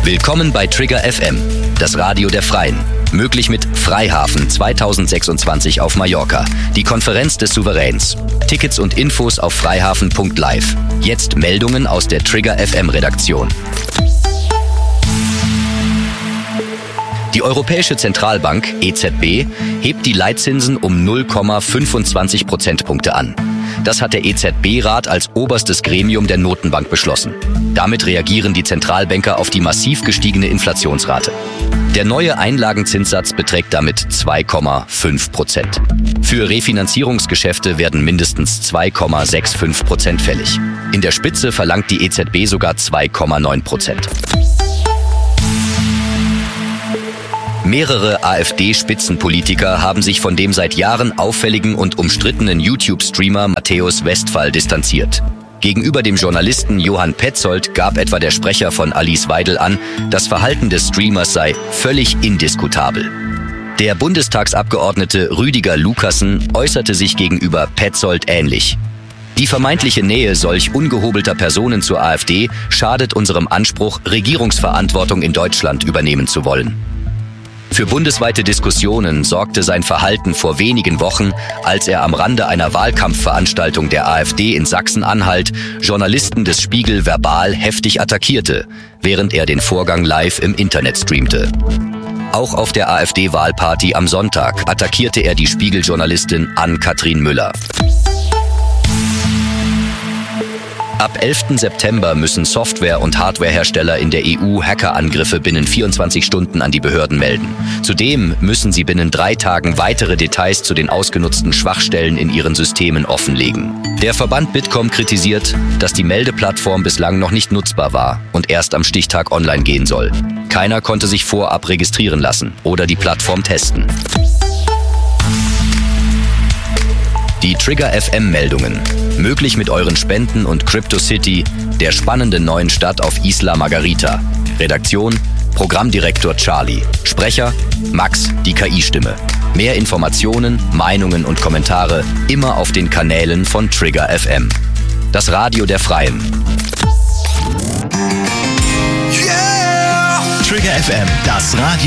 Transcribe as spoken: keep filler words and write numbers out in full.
Willkommen bei Trigger F M, das Radio der Freien. Möglich mit Freihafen zweitausendsechsundzwanzig auf Mallorca, die Konferenz des Souveräns. Tickets und Infos auf freihafen punkt live. Jetzt Meldungen aus der Trigger F M Redaktion. Die Europäische Zentralbank, E Z B, hebt die Leitzinsen um null Komma fünfundzwanzig Prozentpunkte an. Das hat der E Z B-Rat als oberstes Gremium der Notenbank beschlossen. Damit reagieren die Zentralbanker auf die massiv gestiegene Inflationsrate. Der neue Einlagenzinssatz beträgt damit zwei Komma fünf Prozent. Für Refinanzierungsgeschäfte werden mindestens zwei Komma fünfundsechzig Prozent fällig. In der Spitze verlangt die E Z B sogar zwei Komma neun Prozent. Mehrere AfD-Spitzenpolitiker haben sich von dem seit Jahren auffälligen und umstrittenen YouTube-Streamer Matthäus Westphal distanziert. Gegenüber dem Journalisten Johann Petzold gab etwa der Sprecher von Alice Weidel an, das Verhalten des Streamers sei völlig indiskutabel. Der Bundestagsabgeordnete Rüdiger Lukassen äußerte sich gegenüber Petzold ähnlich. Die vermeintliche Nähe solch ungehobelter Personen zur AfD schadet unserem Anspruch, Regierungsverantwortung in Deutschland übernehmen zu wollen. Für bundesweite Diskussionen sorgte sein Verhalten vor wenigen Wochen, als er am Rande einer Wahlkampfveranstaltung der AfD in Sachsen-Anhalt Journalisten des Spiegel verbal heftig attackierte, während er den Vorgang live im Internet streamte. Auch auf der AfD-Wahlparty am Sonntag attackierte er die Spiegel-Journalistin Ann-Kathrin Müller. Ab elften September müssen Software- und Hardwarehersteller in der E U Hackerangriffe binnen vierundzwanzig Stunden an die Behörden melden. Zudem müssen sie binnen drei Tagen weitere Details zu den ausgenutzten Schwachstellen in ihren Systemen offenlegen. Der Verband Bitkom kritisiert, dass die Meldeplattform bislang noch nicht nutzbar war und erst am Stichtag online gehen soll. Keiner konnte sich vorab registrieren lassen oder die Plattform testen. Die Trigger F M-Meldungen. Möglich mit euren Spenden und CryptoCity, der spannenden neuen Stadt auf Isla Margarita. Redaktion: Programmdirektor Charlie. Sprecher: Max, die K I-Stimme. Mehr Informationen, Meinungen und Kommentare immer auf den Kanälen von Trigger F M. Das Radio der Freien. Yeah! Trigger F M, das Radio